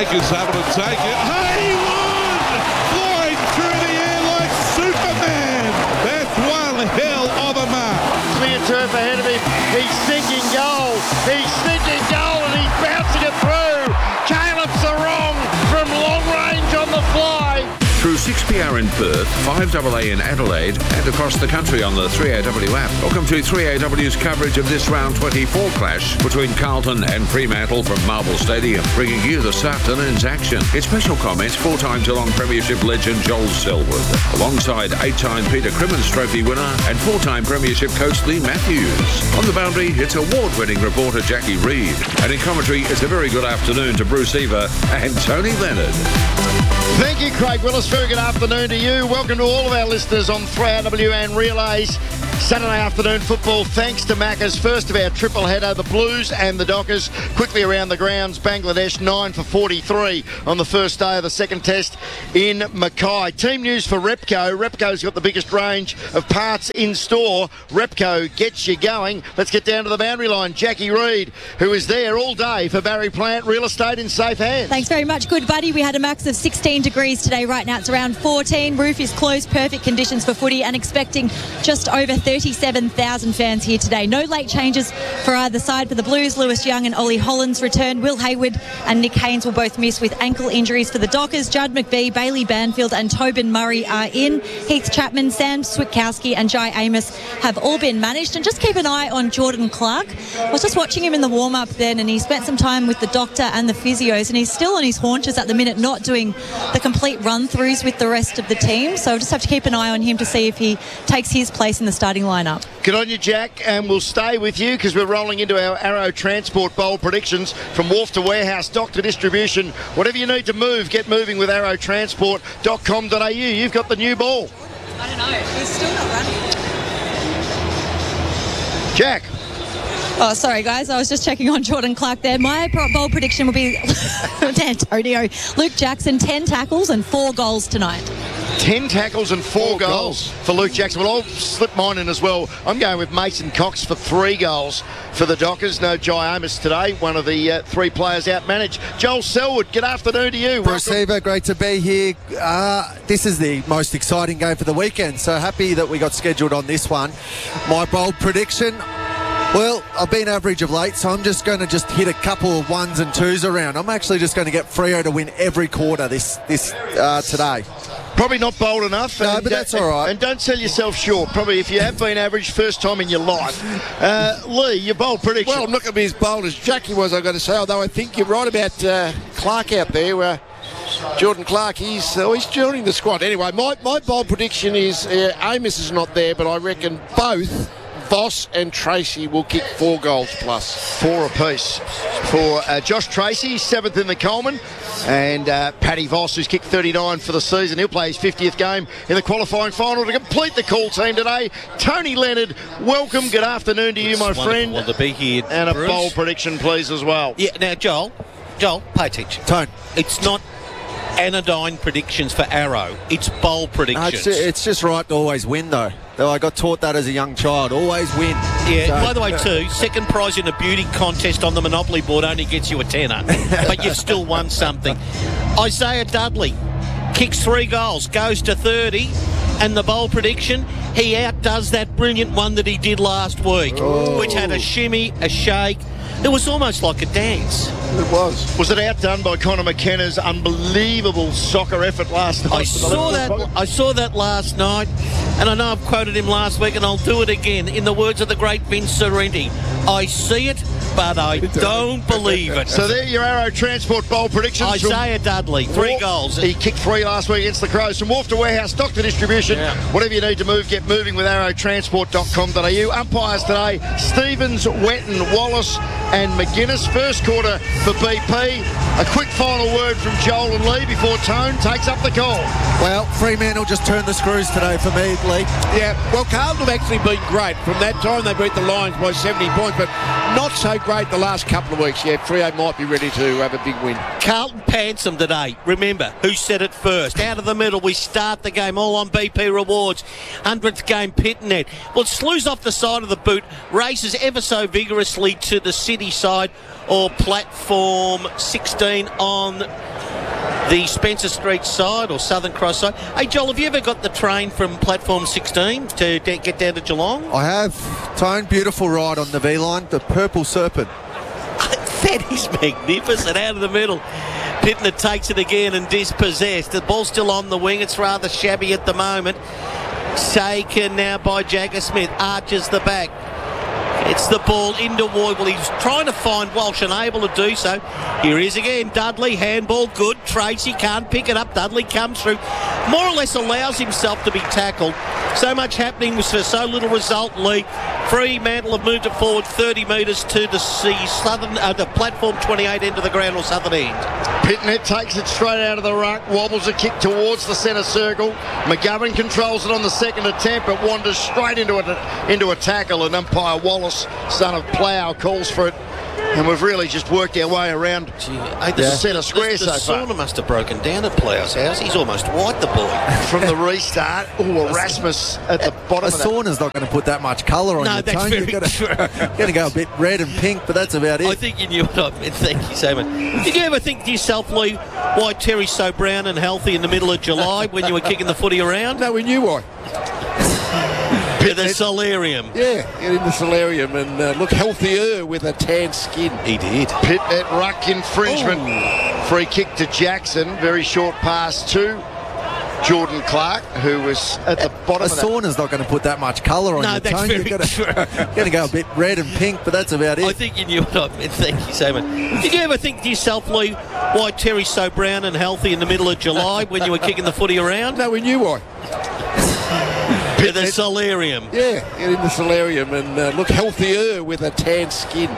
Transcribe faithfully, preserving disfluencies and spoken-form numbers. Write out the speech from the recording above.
Baker's able to take it. Hayward! Flying through the air like Superman. That's one hell of a mark. Clear turf ahead of him. He's sinking goal. He's sinking goal and he's bouncing it through. Caleb Sarong from long range on the fly. Through six P R in Perth, five A A in Adelaide, and across the country on the three A W app. Welcome to three A W's coverage of this round twenty-four clash between Carlton and Fremantle from Marvel Stadium, bringing you this afternoon's action. In special comments, four-time Geelong Premiership legend Joel Selwood, alongside eight-time Peter Crimmins Trophy winner and four-time Premiership coach Lee Matthews. On the boundary, it's award-winning reporter Jackie Reid. And in commentary, it's a very good afternoon to Bruce Eva and Tony Leonard. Thank you, Craig Willis. Very good afternoon to you. Welcome to all of our listeners on three A W and Relays. Saturday afternoon football, thanks to Macca's. First of our triple header, the Blues and the Dockers. Quickly around the grounds, Bangladesh nine for forty-three on the first day of the second test in Mackay. Team news for Repco. Repco's got the biggest range of parts in store. Repco gets you going. Let's get down to the boundary line. Jackie Reid, who is there all day for Barry Plant Real Estate in safe hands. Thanks very much, good buddy. We had a max of sixteen degrees today. Right now it's around fourteen. Roof is closed, perfect conditions for footy, and expecting just over thirty-seven thousand fans here today. No late changes for either side. For the Blues, Lewis Young and Ollie Hollands return. Will Hayward and Nick Haynes will both miss with ankle injuries. For the Dockers, Judd McVie, Bailey Banfield and Tobin Murray are in. Heath Chapman, Sam Switkowski and Jai Amos have all been managed. And just keep an eye on Jordan Clark. I was just watching him in the warm-up then, and he spent some time with the doctor and the physios, and he's still on his haunches at the minute, not doing the complete run-throughs with the rest of the team. So we'll just have to keep an eye on him to see if he takes his place in the starting lineup. Good on you, Jack, and we'll stay with you because we're rolling into our Arrow Transport Bowl predictions from wharf to warehouse, dock to distribution. Whatever you need to move, get moving with arrow transport dot com dot a u. You've got the new ball. I don't know. He's still not running. Jack. Oh, sorry, guys. I was just checking on Jordan Clark there. My bold prediction will be Antonio. Luke Jackson, ten tackles and four goals tonight. ten tackles and four, four goals, goals for Luke Jackson. Well, I'll slip mine in as well. I'm going with Mason Cox for three goals for the Dockers. No Jai Amos today, one of the uh, three players out-managed. Joel Selwood, good afternoon to you. Bruce Eva, great to be here. Uh, this is the most exciting game for the weekend, so happy that we got scheduled on this one. My bold prediction... Well, I've been average of late, so I'm just going to just hit a couple of ones and twos around. I'm actually just going to get Freo to win every quarter this this uh, today. Probably not bold enough. No, and, but that's uh, all right. And don't sell yourself short. Probably if you have been average, first time in your life. Uh, Lee, your bold prediction. Well, I'm not going to be as bold as Jackie was, I've got to say, although I think you're right about uh, Clark out there. Uh, Jordan Clark, he's uh, he's joining the squad. Anyway, my, my bold prediction is uh, Amos is not there, but I reckon both Voss and Tracy will kick four goals plus. Four apiece for uh, Josh Tracy, seventh in the Coleman, and uh, Paddy Voss, who's kicked thirty-nine for the season. He'll play his fiftieth game in the qualifying final to complete the call team today. Tony Leonard, welcome. Good afternoon to you, it's my friend. Wonderful to be here, And a Bruce. bold prediction, please, as well. Yeah, now, Joel, Joel, pay attention. Tone. It's not anodyne predictions for Arrow. It's bold No, predictions. it's, it's just right to always win, though. I got taught that as a young child. Always win. Yeah, So- by the way, too, second prize in a beauty contest on the Monopoly board only gets you a tenner. But you've still won something. Isaiah Dudley kicks three goals, goes to thirty, and the bold prediction, he outdoes that brilliant one that he did last week, Oh. which had a shimmy, a shake. It was almost like a dance. It was. Was it outdone by Conor McKenna's unbelievable soccer effort last night? I saw that. I saw that last night, and I know I've quoted him last week, and I'll do it again. In the words of the great Vince Sorrenti, I see it, but I don't believe it. So there, your Arrow Transport Bowl predictions. Isaiah Dudley, three Wharf- goals. He kicked three last week against the Crows. From wharf to warehouse, dock to distribution. Yeah. Whatever you need to move, get moving with arrow transport dot com dot a u. Umpires today, Stevens, Wetton, Wallace and McGuinness. First quarter for B P. A quick final word from Joel and Lee before Tone takes up the call. Well, Fremantle just turned the screws today for me, Lee. Yeah, well, Carlton have actually been great. From that time, they beat the Lions by seventy points, but Not so great the last couple of weeks. Yeah, Freo might be ready to have a big win. Carlton pants them today. Remember, who said it first? Out of the middle, we start the game all on B P Rewards. hundredth game Pitnet. Well, Slew's off the side of the boot, races ever so vigorously to the city side or platform sixteen on the Spencer Street side or Southern Cross side. Hey, Joel, have you ever got the train from platform sixteen to de- get down to Geelong? I have. Tone, beautiful ride on the V-line, the Purple Serpent. That is magnificent, out of the middle. Pittner takes it again and dispossessed. The ball's still on the wing. It's rather shabby at the moment. Taken now by Jagger Smith. Arches the back. It's the ball into Ward. Well, he's trying to find Walsh, unable to do so. Here he is again. Dudley, handball, good. Tracy can't pick it up. Dudley comes through. More or less allows himself to be tackled. So much happening was for so little result, Lee. Fremantle have moved it forward thirty metres to the sea, southern, uh, the platform twenty-eight end of the ground or southern end. Pitnet takes it straight out of the ruck, wobbles a kick towards the centre circle. McGovern controls it on the second attempt, but wanders straight into a, into a tackle, and umpire Wallace, son of Plough, calls for it. And we've really just worked our way around Gee, hey, the the centre square the, the so far. sauna must have broken down at Plough's house. He's almost white, the boy. From the restart, oh, Erasmus at the bottom A of that. sauna's not going to put that much colour on No, your that's tone. very You've got to, going to go a bit red and pink, but that's about it. I think you knew what I meant. Thank you so much. Did you ever think to yourself, Lee, why Terry's so brown and healthy in the middle of July when you were kicking the footy around? No, we knew why. To the solarium. Yeah, get in the solarium and uh, look healthier with a tan skin. He did. Pitnet ruck infringement. Free kick to Jackson. Very short pass to Jordan Clark, who was at the bottom A of that. sauna's not going to put that much colour on No, your that's tone. very You've got to, going to go a bit red and pink, but that's about it. I think you knew what I meant. Thank you so much. Did you ever think to yourself, Lee, why Terry's so brown and healthy in the middle of July when you were kicking the footy around? No, we knew why. To the solarium. Yeah, get in the solarium and uh, look healthier with a tan skin.